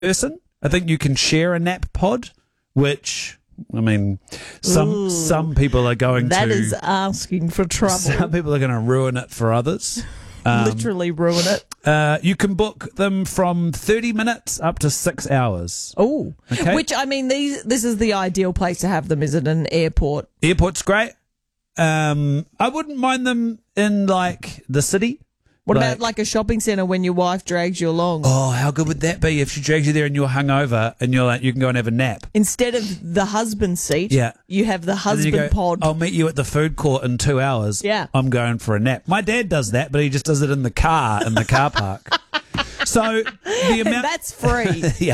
person. I think you can share a nap pod, which, I mean, some people are going That to... is asking for trouble. Some people are going to ruin it for others. Literally ruin it. You can book them from 30 minutes up to 6 hours. Oh, Okay. Which, I mean, this is the ideal place to have them. Is it an airport? Airport's great. I wouldn't mind them in, like, the city. What about like a shopping centre when your wife drags you along? Oh, how good would that be if she drags you there and you're hungover and you're like, you can go and have a nap? Instead of the husband seat, Yeah. you have the And then husband you go, pod. I'll meet you at the food court in 2 hours. Yeah. I'm going for a nap. My dad does that, but he just does it in the car park. So the amount That's free. yeah.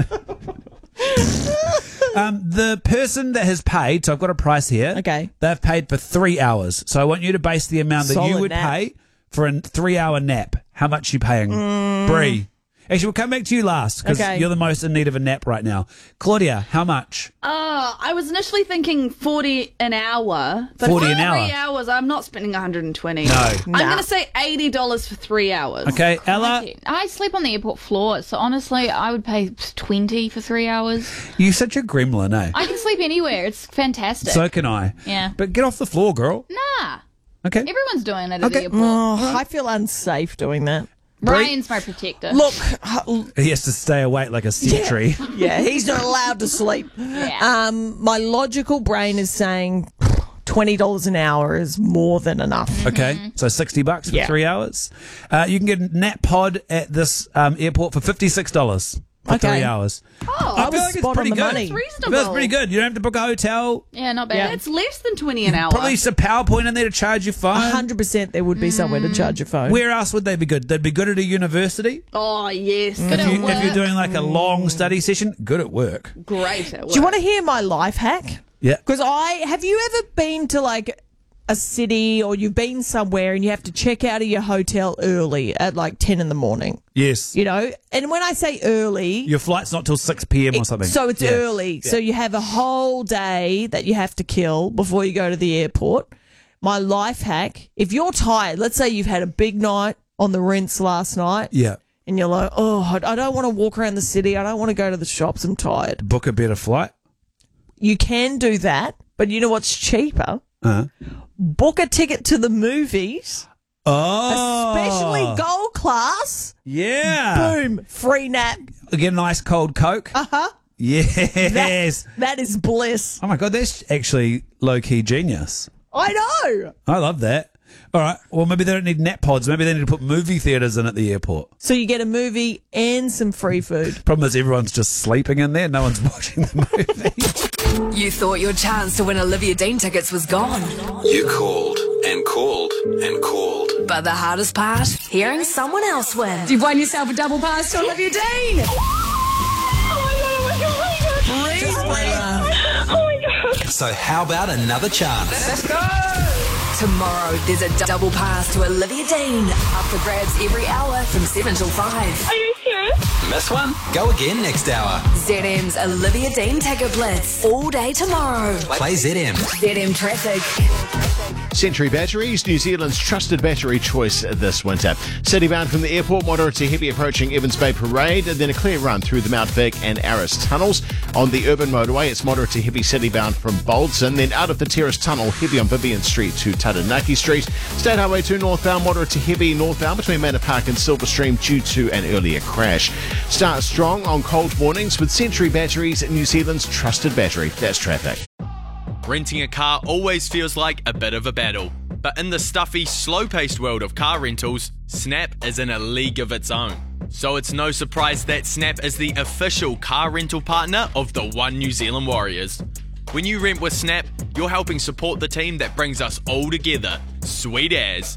The person that has paid, so I've got a price here. Okay. They've paid for 3 hours. So I want you to base the amount that you Solid would nap. pay for a 3-hour nap. How much are you paying? Bree. Actually, we'll come back to you last because Okay. you're the most in need of a nap right now. Claudia, how much? I was initially thinking 40 an hour, but 40 for an hour? 3 hours, I'm not spending 120. No. I'm going to say $80 for 3 hours. Okay, Ella, I sleep on the airport floor, so honestly, I would pay 20 for 3 hours. you're such a gremlin, eh? I can sleep anywhere. It's fantastic. So can I. Yeah. But get off the floor, girl. Nah. Okay. Everyone's doing it at Okay. the airport. Oh, I feel unsafe doing that. Ryan's my protector. Look, He has to stay awake like a sentry. yeah, he's not allowed to sleep. Yeah. My logical brain is saying $20 an hour is more than enough. Okay, so $60 for Yeah. 3 hours. You can get a nap pod at this airport for $56 for Okay. 3 hours. Oh, I was spot on the good. money. It's I reasonable. feel it's pretty good. You don't have to book a hotel. Yeah, not bad. It's less than 20 an hour. Probably some PowerPoint in there to charge your phone. 100% there would be somewhere to charge your phone. Where else would they be good? They'd be good at a university. Oh, yes. If you're doing like a long study session, good at work. Great at work. Do you want to hear my life hack? Yeah. Because have you ever been to like a city or you've been somewhere and you have to check out of your hotel early at like 10 in the morning, Yes. you know? And when I say early, Your flight's not till 6 p.m. or something. so it's Yeah. early. So you have a whole day that you have to kill before you go to the airport. My life hack, if you're tired, let's say you've had a big night on the rinse last night. Yeah. And you're like, oh, I don't want to walk around the city. I don't want to go to the shops. I'm tired. Book a better flight. You can do that, but you know what's cheaper? Uh-huh. Book a ticket to the movies, Oh. especially gold class. Yeah. Boom, free nap. Get a nice cold Coke. Uh-huh. Yes. That is bliss. Oh my God, that's actually low-key genius. I know. I love that. All right. Well, maybe they don't need nap pods. Maybe they need to put movie theatres in at the airport. So you get a movie and some free food. Problem is everyone's just sleeping in there. No one's watching the movie. You thought your chance to win Olivia Dean tickets was gone. You called and called and called. But the hardest part? Hearing someone else win. You've won yourself a double pass to Olivia Dean. So how about another chance? Let's go. Tomorrow, there's a double pass to Olivia Dean. Up for grabs every hour from 7 till 5. Are you serious? Miss one? Go again next hour. ZM's Olivia Dean Ticket Blitz. All day tomorrow. Play ZM. ZM Traffic. Century Batteries, New Zealand's trusted battery choice this winter. Citybound from the airport, moderate to heavy approaching Evans Bay Parade, and then a clear run through the Mount Vic and Aris tunnels. On the urban motorway, it's moderate to heavy citybound from Boldson, then out of the Terrace Tunnel, heavy on Vivian Street to Taranaki Street. State Highway 2 northbound, moderate to heavy northbound between Manor Park and Silverstream due to an earlier crash. Start strong on cold mornings with Century Batteries, New Zealand's trusted battery. That's traffic. Renting a car always feels like a bit of a battle. But in the stuffy, slow-paced world of car rentals, Snap is in a league of its own. So it's no surprise that Snap is the official car rental partner of the One New Zealand Warriors. When you rent with Snap, you're helping support the team that brings us all together. Sweet as.